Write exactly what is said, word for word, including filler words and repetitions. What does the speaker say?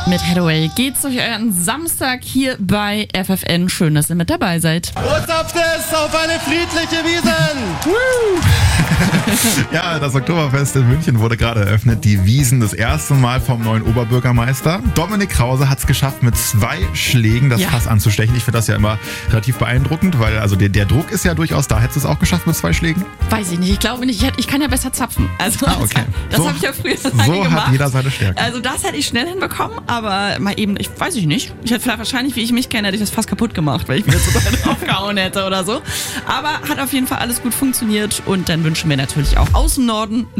Mit Hathaway geht's durch euren Samstag hier bei F F N. Schön, dass ihr mit dabei seid. What's up, this auf eine friedliche Wiesn! Ja, das Oktoberfest in München wurde gerade eröffnet. Die Wiesn das erste Mal vom neuen Oberbürgermeister. Dominik Krause hat es geschafft, mit zwei Schlägen das Ja. Fass anzustechen. Ich finde das ja immer relativ beeindruckend, weil also der, der Druck ist ja durchaus da. Hättest du es auch geschafft mit zwei Schlägen? Weiß ich nicht, ich glaube nicht. Ich, hätt- ich kann ja besser zapfen. Also, Ah, okay. Das So- habe ich ja früher so lange So gemacht. hat jeder seine Stärke. Also das hätte ich schnell hinbekommen, aber mal eben, ich weiß ich nicht. Ich hätte vielleicht wahrscheinlich, wie ich mich kenne, hätte ich das fast kaputt gemacht, weil ich wieder so doll draufgehauen hätte oder so. Aber hat auf jeden Fall alles gut funktioniert und dann wünschen wir natürlich auch aus dem Norden